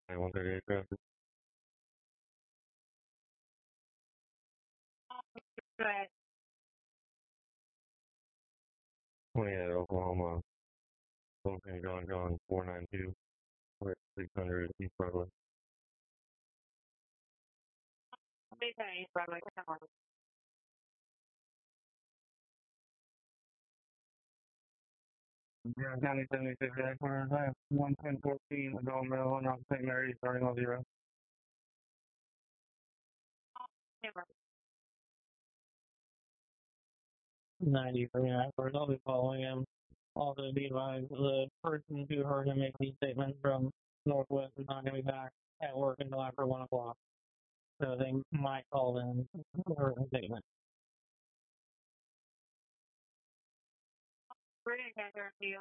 138 traffic. Right. 28 Oklahoma. Locating John 492. We're at 600 East Broadway. Okay, Broadway. Brown County 76 headquarters. I have 11014 Adult Maryland off St. Mary's starting on 0. 93 hours. I'll be following him. Also, be advised, the person who heard him make these statements from Northwest is not going to be back at work until after 1 o'clock. So they might call in for a statement. We're going to get there to you.